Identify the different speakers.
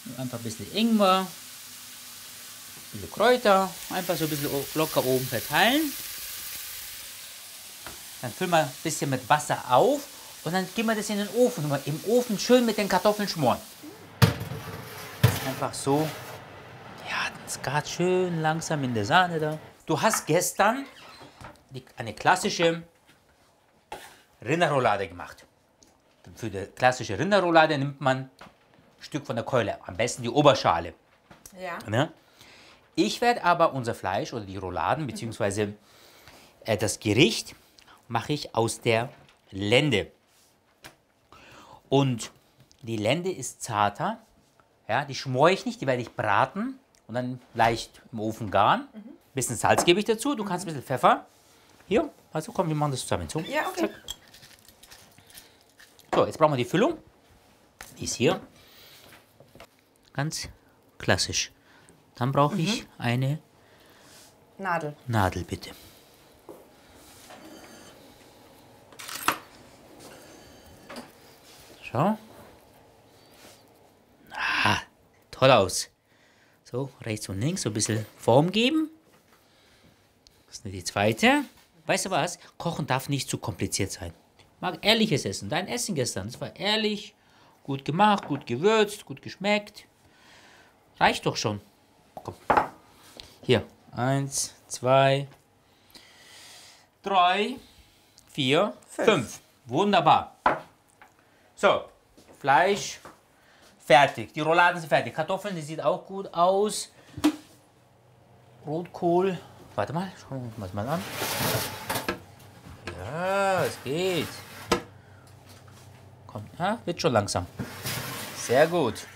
Speaker 1: Einfach ein bisschen Ingwer, ein bisschen Kräuter, einfach so ein bisschen locker oben verteilen. Dann füllen wir ein bisschen mit Wasser auf und dann geben wir das in den Ofen. Und im Ofen schön mit den Kartoffeln schmoren. Einfach so. Ja, das gart schön langsam in der Sahne da. Du hast gestern eine klassische Rinderroulade gemacht. Für die klassische Rinderroulade nimmt man ein Stück von der Keule, am besten die Oberschale.
Speaker 2: Ja.
Speaker 1: Ne? Ich werde aber unser Fleisch oder die Rouladen bzw. Das Gericht mache ich aus der Lende. Und die Lende ist zarter, ja, die schmore ich nicht, die werde ich braten und dann leicht im Ofen garen. Ein bisschen Salz gebe ich dazu, du kannst ein bisschen Pfeffer. Hier, also komm, wir machen das zusammen. So.
Speaker 2: Ja, okay.
Speaker 1: Zack. So, jetzt brauchen wir die Füllung. Die ist hier. Ganz klassisch. Dann brauche ich eine
Speaker 2: Nadel.
Speaker 1: Bitte. Schau. Ah, toll aus. So, rechts und links so ein bisschen Form geben. Das ist die zweite. Weißt du was? Kochen darf nicht zu kompliziert sein. Ich mag ehrliches Essen. Dein Essen gestern, das war ehrlich, gut gemacht, gut gewürzt, gut geschmeckt. Reicht doch schon. Komm. Hier. 1, 2, 3, 4, 5. Wunderbar. So, Fleisch fertig. Die Rouladen sind fertig. Kartoffeln, die sieht auch gut aus. Rotkohl. Warte mal, schauen wir uns mal an. Ja, es geht. Kommt, ja, wird schon langsam. Sehr gut.